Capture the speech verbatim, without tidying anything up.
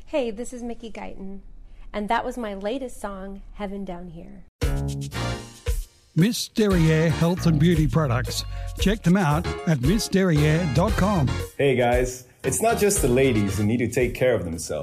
Hey, this is Mickey Guyton, and that was my latest song, Heaven Down Here. Miss Derriere Health and Beauty Products. Check them out at miss derriere dot com. Hey guys, it's not just the ladies who need to take care of themselves.